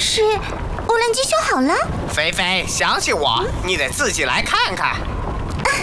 是无人机修好了？ 菲菲，相信我，你得自己来看看。